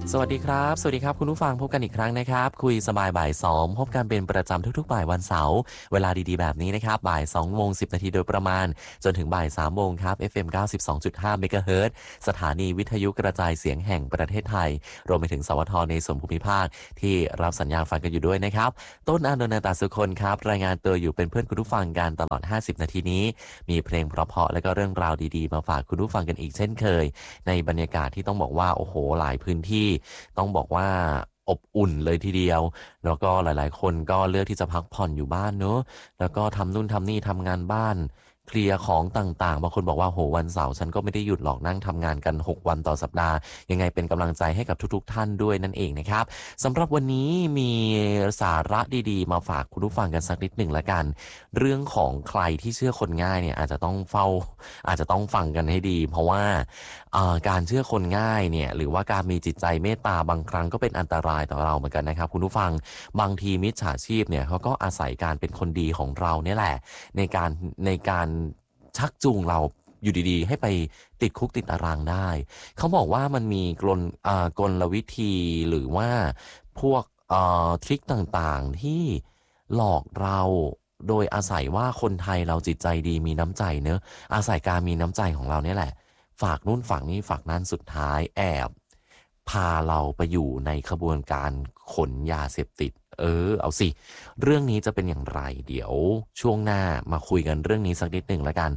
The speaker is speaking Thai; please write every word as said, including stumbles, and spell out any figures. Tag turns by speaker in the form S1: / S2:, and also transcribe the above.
S1: สวัสดีครับสวัสดีครับคุณผู้ฟังพบกันอีกครั้งนะครับคุยสบายบ่ายสองพบกันเป็นประจำทุกๆบ่ายวันเสาร์เวลาดีๆแบบนี้นะครับบ่ายสองโมงสิบนาทีโดยประมาณจนถึงบ่ายสามโมงครับ เอฟ เอ็ม เก้าสิบสองจุดห้าเมกะเฮิรตซ์สถานีวิทยุกระจายเสียงแห่งประเทศไทยรวมไปถึงสวทในส่วนภูมิภาคที่รับสัญญาณฟังกันอยู่ด้วยนะครับต้นอานนท์ตาสุคนครับรายงานตัวอยู่เป็นเพื่อนคุณผู้ฟังกันตลอดห้าสิบนาทีนี้มีเพลงเพราะๆและก็เรื่องราวดีๆมาฝากคุณผู้ฟังกันอีกเช่นเคยในบรรยากาศที่ต้องบอกว่าโอ้โหหลายพื้นที่ต้องบอกว่าอบอุ่นเลยทีเดียวแล้วก็หลายๆคนก็เลือกที่จะพักผ่อนอยู่บ้านเนอะแล้วก็ทำนู่นทำนี่ทำงานบ้านเคลียร์ของต่างๆบางคนบอกว่าโหวันเสาร์ฉันก็ไม่ได้หยุดหรอกนั่งทำงานกันหกวันต่อสัปดาห์ยังไงเป็นกำลังใจให้กับทุกๆท่านด้วยนั่นเองนะครับสำหรับวันนี้มีสาระดีๆมาฝากคุณผู้ฟังกันสักนิดหนึ่งละกันเรื่องของใครที่เชื่อคนง่ายเนี่ยอาจจะต้องเฝ้าอาจจะต้องฟังกันให้ดีเพราะว่าเอ่อการเชื่อคนง่ายเนี่ยหรือว่าการมีจิตใจเมตตาบางครั้งก็เป็นอันตรายต่อเราเหมือนกันนะครับคุณผู้ฟังบางทีมิจฉาชีพเนี่ยเขาก็อาศัยการเป็นคนดีของเราเนี่ยแหละในการในการชักจูงเราอยู่ดีๆให้ไปติดคุกติดตารางได้เขาบอกว่ามันมีกลอ่ากลวิธีหรือว่าพวกเอ่อทริคต่างๆที่หลอกเราโดยอาศัยว่าคนไทยเราจิตใจดีมีน้ำใจเนอะอาศัยการมีน้ำใจของเราเนี่ยแหละ ฝากนู่นฝากนี่ฝากนั่นสุดท้ายแอบพาเราไปอยู่ในขบวนการขนยาเสพติดเออเอาสิเรื่องนี้จะเป็นอย่างไรเดี๋ยวช่วงหน้ามาคุยกันเรื่องนี้สักนิดหนึ่งแล้วกัน